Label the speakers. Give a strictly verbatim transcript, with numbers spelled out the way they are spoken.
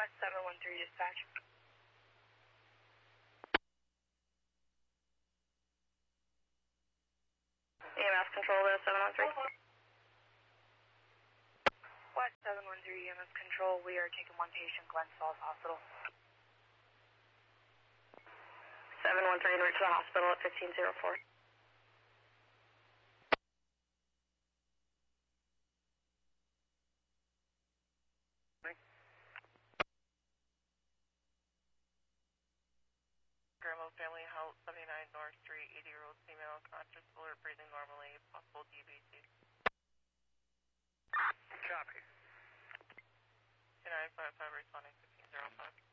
Speaker 1: West seven one three dispatch. E M S control to seven one three. West seven one three E M S control, we are taking one patient, Glen Falls Hospital. seven one three, reach the hospital at fifteen oh four.
Speaker 2: Grandma Family Health, seventy-nine North Street, eighty-year-old female, conscious, alert, breathing normally, possible D B C.
Speaker 3: Copy.
Speaker 2: two nine five five responding fifteen oh five.